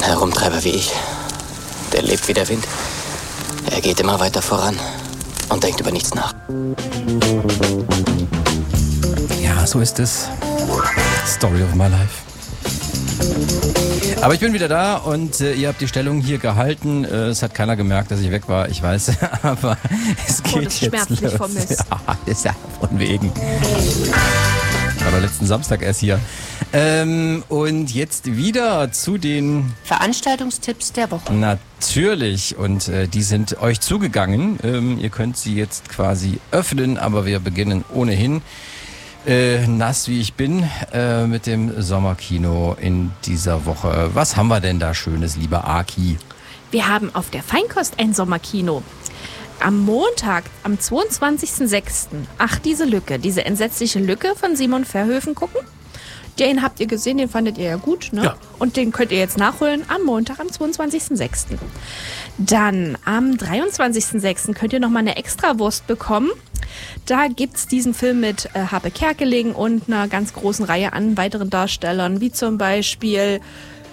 Ein Herumtreiber wie ich. Der lebt wie der Wind. Er geht immer weiter voran und denkt über nichts nach. Ja, so ist es. Story of my life. Aber ich bin wieder da und ihr habt die Stellung hier gehalten. Es hat keiner gemerkt, dass ich weg war, ich weiß. Aber es geht jetzt schmerzlich los. vermisst. Ja, ist ja von wegen. Ich war doch letzten Samstag erst hier. Und jetzt wieder zu den Veranstaltungstipps der Woche. Natürlich. Und die sind euch zugegangen. Ihr könnt sie jetzt quasi öffnen, aber wir beginnen ohnehin. Nass wie ich bin, mit dem Sommerkino in dieser Woche. Was haben wir denn da Schönes, lieber Aki? Wir haben auf der Feinkost ein Sommerkino. Am Montag, am 22.06. Ach, diese entsetzliche Lücke von Simon Verhoeven gucken. Den habt ihr gesehen, den fandet ihr ja gut, ne? Ja. Und den könnt ihr jetzt nachholen am Montag, am 22.06. Dann am 23.06. könnt ihr nochmal eine Extrawurst bekommen. Da gibt's diesen Film mit Harpe Kerkeling und einer ganz großen Reihe an weiteren Darstellern, wie zum Beispiel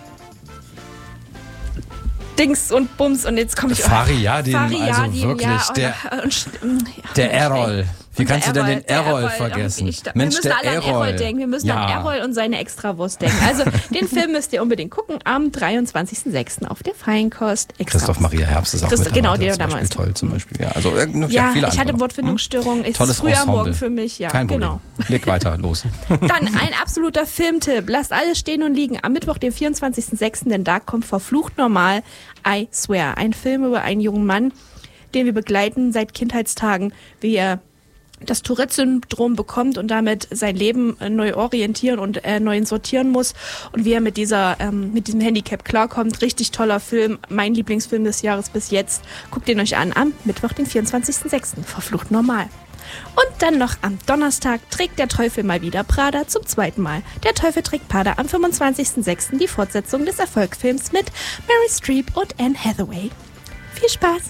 Dings und Bums und jetzt komme ich... Fariadim, also wirklich, ja, der Errol. Wie kannst du denn den Errol vergessen? Wir müssen alle an Errol denken. Wir müssen an Errol und seine Extrawurst denken. Also den Film müsst ihr unbedingt gucken am 23.06. auf der Feinkost. Christoph Maria Herbst ist auch mit genau, dabei. der damals. Toll zum Beispiel. Ja, also viele ich andere hatte noch. Wortfindungsstörung. Es Tolles ist früh am Ensemble. Morgen für mich. Ja, Kein Problem. genau. Leg weiter, los. Dann ein absoluter Filmtipp. Lasst alles stehen und liegen am Mittwoch, den 24.06., denn da kommt Verflucht normal, I Swear. Ein Film über einen jungen Mann, den wir begleiten seit Kindheitstagen, wie er das Tourette-Syndrom bekommt und damit sein Leben neu orientieren und neu sortieren muss und wie er mit diesem Handicap klarkommt. Richtig toller Film, mein Lieblingsfilm des Jahres bis jetzt. Guckt ihn euch an am Mittwoch, den 24.06. Verflucht normal. Und dann noch am Donnerstag trägt der Teufel mal wieder Prada zum zweiten Mal. Der Teufel trägt Prada am 25.06. die Fortsetzung des Erfolgsfilms mit Meryl Streep und Anne Hathaway. Viel Spaß!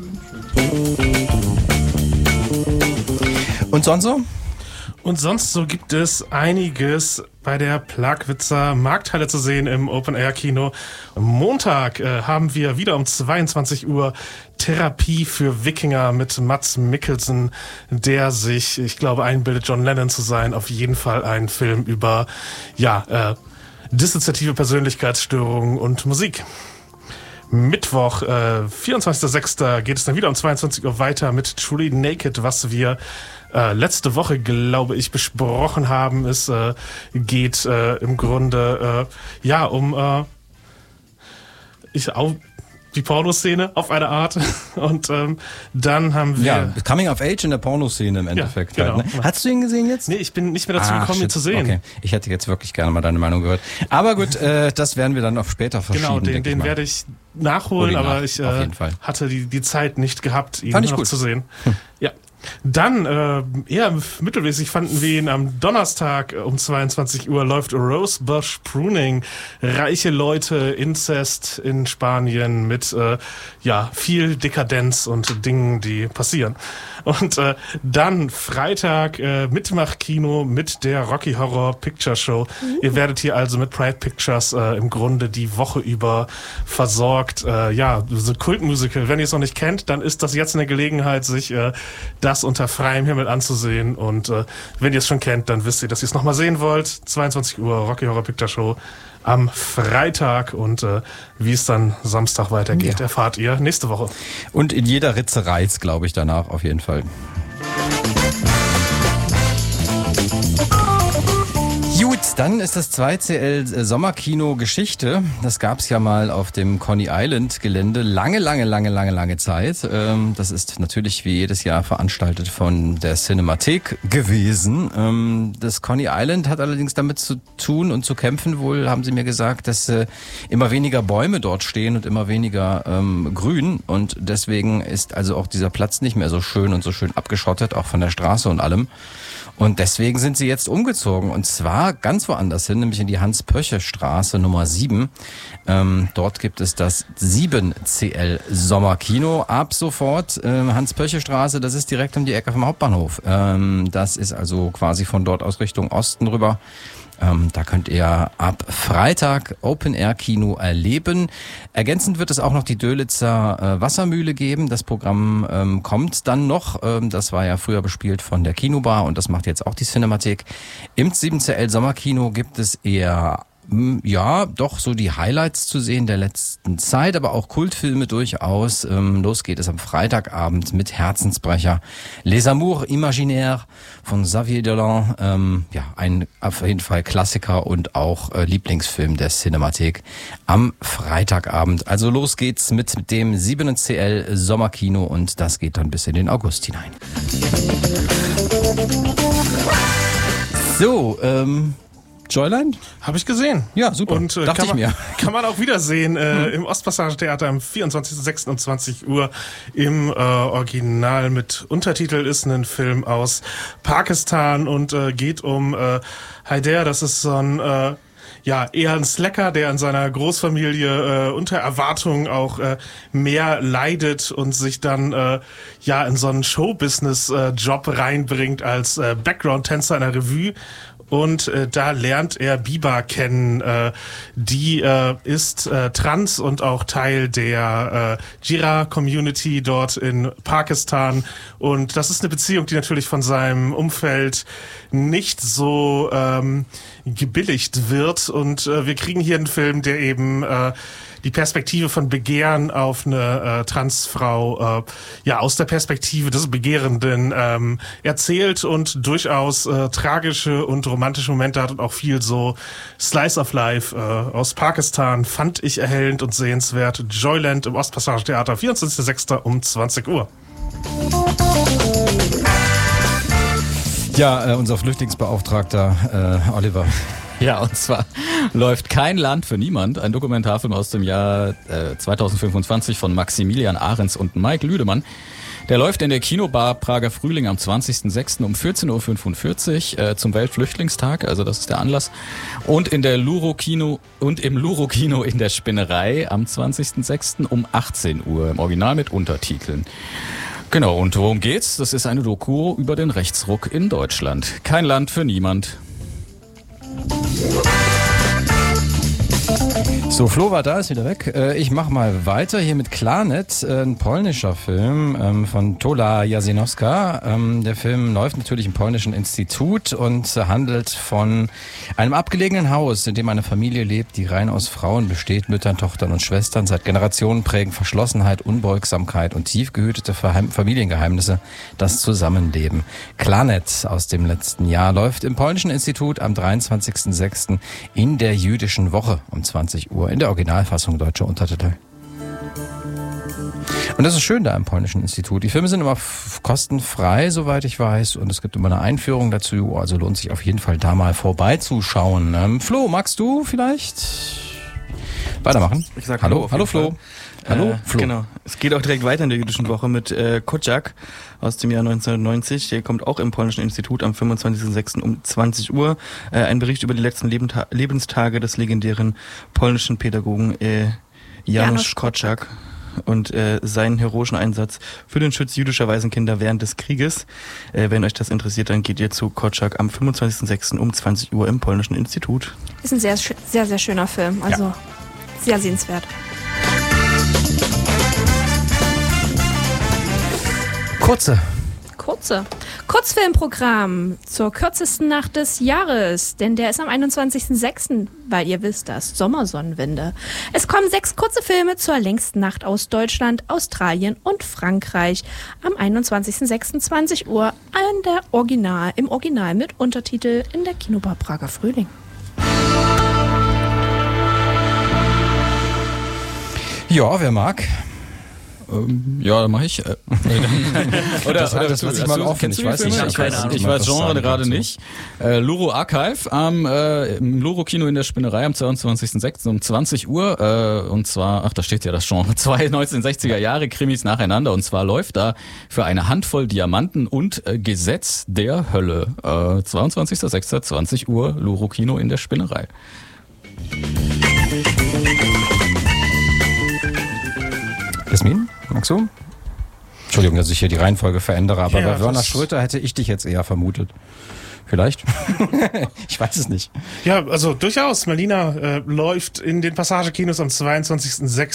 Und sonst so? Und sonst so gibt es einiges bei der Plagwitzer Markthalle zu sehen im Open-Air-Kino. Am Montag haben wir wieder um 22 Uhr Therapie für Wikinger mit Mads Mikkelsen, der sich, ich glaube, einbildet, John Lennon zu sein. Auf jeden Fall ein Film über, dissoziative Persönlichkeitsstörungen und Musik. Mittwoch, 24.06. geht es dann wieder um 22 Uhr weiter mit Truly Naked, was wir letzte Woche, glaube ich, besprochen haben. Es geht im Grunde um die Pornoszene auf eine Art. Und dann haben wir... Ja, Coming of Age in der Pornoszene im Endeffekt. Ja, genau. Halt, ne? Hast du ihn gesehen jetzt? Nee, ich bin nicht mehr dazu gekommen, ihn zu sehen. Okay, ich hätte jetzt wirklich gerne mal deine Meinung gehört. Aber gut, das werden wir dann auf später verschieben. Genau, den werde ich nachholen, aber ich hatte die Zeit nicht gehabt, ihn noch zu sehen. Ja. Dann, eher mittelmäßig fanden wir ihn am Donnerstag um 22 Uhr läuft Rosebush Pruning. Reiche Leute, Inzest in Spanien mit, viel Dekadenz und Dingen, die passieren. Und dann Freitag Mitmachkino mit der Rocky Horror Picture Show. Ihr werdet hier also mit Pride Pictures im Grunde die Woche über versorgt. So Kultmusical. Wenn ihr es noch nicht kennt, dann ist das jetzt eine Gelegenheit, sich das unter freiem Himmel anzusehen. Und wenn ihr es schon kennt, dann wisst ihr, dass ihr es nochmal sehen wollt. 22 Uhr Rocky Horror Picture Show am Freitag. Und wie es dann Samstag weitergeht, erfahrt ihr nächste Woche. Und in jeder Ritze reizt, glaube ich, danach auf jeden Fall. Gut, dann ist das 2CL Sommerkino Geschichte. Das gab's ja mal auf dem Coney Island Gelände lange Zeit. Das ist natürlich wie jedes Jahr veranstaltet von der Cinemathek gewesen. Das Coney Island hat allerdings damit zu tun und zu kämpfen wohl, haben sie mir gesagt, dass immer weniger Bäume dort stehen und immer weniger Grün. Und deswegen ist also auch dieser Platz nicht mehr so schön und so schön abgeschottet, auch von der Straße und allem. Und deswegen sind sie jetzt umgezogen und zwar ganz woanders hin, nämlich in die Hans-Pöche-Straße Nummer 7. Dort gibt es das 7CL Sommerkino ab sofort. Hans-Pöche-Straße, das ist direkt um die Ecke vom Hauptbahnhof. Das ist also quasi von dort aus Richtung Osten rüber. Da könnt ihr ab Freitag Open-Air-Kino erleben. Ergänzend wird es auch noch die Dölitzer Wassermühle geben. Das Programm kommt dann noch. Das war ja früher bespielt von der Kinobar und das macht jetzt auch die Cinemathek. Im 7CL Sommerkino gibt es eher doch so die Highlights zu sehen der letzten Zeit, aber auch Kultfilme durchaus. Los geht es am Freitagabend mit Herzensbrecher Les Amours Imaginaires von Xavier Dolan. Ein auf jeden Fall Klassiker und auch Lieblingsfilm der Cinemathek am Freitagabend. Also los geht's mit dem 7CL Sommerkino und das geht dann bis in den August hinein. So, Joyland? Habe ich gesehen. Ja, super. Und dachte ich mir. Kann man auch wiedersehen im Ostpassage-Theater am 24.06. um 20 Uhr im Original mit Untertitel. Ist ein Film aus Pakistan und geht um Haider. Das ist so ein eher ein Slacker, der in seiner Großfamilie unter Erwartungen auch mehr leidet und sich dann in so einen Showbusiness-Job reinbringt als Background-Tänzer in der Revue. Und da lernt er Biba kennen. Die ist trans und auch Teil der Jira-Community dort in Pakistan. Und das ist eine Beziehung, die natürlich von seinem Umfeld nicht so gebilligt wird. Und wir kriegen hier einen Film, der eben die Perspektive von Begehren auf eine Transfrau aus der Perspektive des Begehrenden erzählt und durchaus tragische und romantische Momente hat und auch viel so Slice of Life aus Pakistan fand ich erhellend und sehenswert. Joyland im Ostpassage Theater, 24.06. um 20 Uhr. Ja, unser Flüchtlingsbeauftragter Oliver. Ja, und zwar läuft Kein Land für niemand, ein Dokumentarfilm aus dem Jahr 2025 von Maximilian Ahrens und Mike Lüdemann. Der läuft in der Kinobar Prager Frühling am 20.06. um 14.45 Uhr zum Weltflüchtlingstag, also das ist der Anlass. Und in der Luro-Kino und im Luro-Kino in der Spinnerei am 20.06. um 18 Uhr, im Original mit Untertiteln. Genau, und worum geht's? Das ist eine Doku über den Rechtsruck in Deutschland. Kein Land für niemand. So, Flo war da, ist wieder weg. Ich mache mal weiter hier mit Klarnet, ein polnischer Film von Tola Jasinowska. Der Film läuft natürlich im polnischen Institut und handelt von einem abgelegenen Haus, in dem eine Familie lebt, die rein aus Frauen besteht, Müttern, Tochtern und Schwestern. Seit Generationen prägen Verschlossenheit, Unbeugsamkeit und tief gehütete Familiengeheimnisse das Zusammenleben. Klarnet aus dem letzten Jahr läuft im polnischen Institut am 23.06. in der jüdischen Woche um 20 Uhr. In der Originalfassung deutsche Untertitel. Und das ist schön da im polnischen Institut. Die Filme sind immer kostenfrei, soweit ich weiß. Und es gibt immer eine Einführung dazu. Also lohnt sich auf jeden Fall da mal vorbeizuschauen. Flo, magst du vielleicht weitermachen? Ich sag Hallo Flo. Hallo Flo. Genau. Es geht auch direkt weiter in der jüdischen Woche mit Kociak aus dem Jahr 1990. Der kommt auch im polnischen Institut am 25.06. um 20 Uhr. Ein Bericht über die letzten Lebenstage des legendären polnischen Pädagogen Janusz Kociak und seinen heroischen Einsatz für den Schutz jüdischer Waisenkinder während des Krieges. Wenn euch das interessiert, dann geht ihr zu Kociak am 25.06. um 20 Uhr im polnischen Institut. Ist ein sehr, sehr, sehr schöner Film. Also sehr sehenswert. Kurzfilmprogramm zur kürzesten Nacht des Jahres, denn der ist am 21.06., weil ihr wisst das, Sommersonnenwende. Es kommen 6 kurze Filme zur längsten Nacht aus Deutschland, Australien und Frankreich am 21.06. 20 Uhr im Original mit Untertitel in der Kinobar Prager Frühling. Ja, wer mag? Ja, mach ich. Das lasse ich mal offen. Ich weiß Genre gerade nicht. Luro Archive im Luro-Kino in der Spinnerei am 22.06. um 20 Uhr. Und zwar, da steht ja das Genre, 2 1960er Jahre Krimis nacheinander. Und zwar läuft da für eine Handvoll Diamanten und Gesetz der Hölle. 22.06. 20 Uhr, Luro-Kino in der Spinnerei. Jasmin, magst du? Entschuldigung, dass ich hier die Reihenfolge verändere, aber bei Werner Schröter hätte ich dich jetzt eher vermutet. Vielleicht. Ich weiß es nicht. Ja, also durchaus. Merlina läuft in den Passagekinos am 22.06.